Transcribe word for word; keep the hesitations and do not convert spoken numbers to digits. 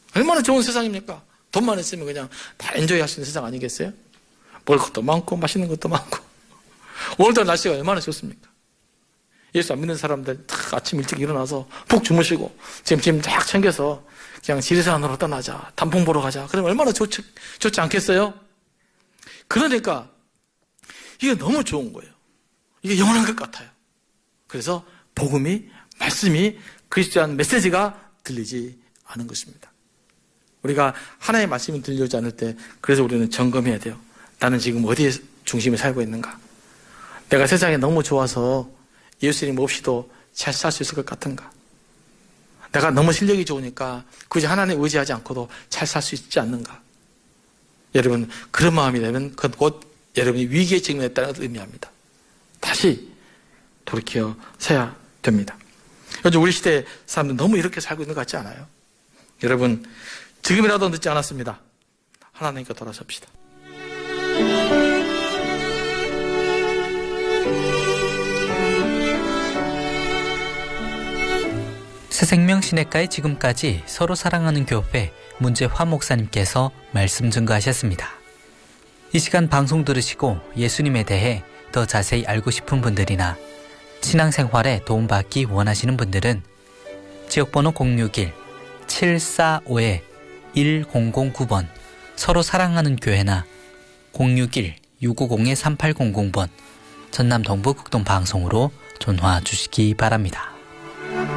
얼마나 좋은 세상입니까? 돈만 있으면 그냥 다 엔조이 할 수 있는 세상 아니겠어요? 먹을 것도 많고 맛있는 것도 많고. 오늘도 날씨가 얼마나 좋습니까? 예수 안 믿는 사람들 딱 아침 일찍 일어나서 푹 주무시고 지금 짐 쫙 챙겨서 그냥 지리산으로 떠나자, 단풍 보러 가자. 그러면 얼마나 좋지, 좋지 않겠어요? 그러니까 이게 너무 좋은 거예요. 이게 영원한 것 같아요. 그래서 복음이, 말씀이, 그리스도한 메시지가 들리지 않은 것입니다. 우리가 하나의 말씀이 들려오지 않을 때 그래서 우리는 점검해야 돼요. 나는 지금 어디에 중심에 살고 있는가? 내가 세상에 너무 좋아서 예수님 없이도 잘 살 수 있을 것 같은가? 내가 너무 실력이 좋으니까 굳이 하나님 의지하지 않고도 잘 살 수 있지 않는가? 여러분, 그런 마음이 되면 그건 곧 여러분이 위기에 직면했다는 것을 의미합니다. 다시 돌이켜 서야 됩니다. 요즘 우리 시대 사람들 너무 이렇게 살고 있는 것 같지 않아요? 여러분, 지금이라도 늦지 않았습니다. 하나님께 돌아섭시다. 새생명신학과의 지금까지 서로 사랑하는 교회 문재화 목사님께서 말씀 증거하셨습니다. 이 시간 방송 들으시고 예수님에 대해 더 자세히 알고 싶은 분들이나 신앙생활에 도움받기 원하시는 분들은 지역번호 공육일 칠사오 일공공구 번 서로 사랑하는 교회나 공육일 육오공 삼팔공공 번 전남 동부 극동방송으로 전화 주시기 바랍니다.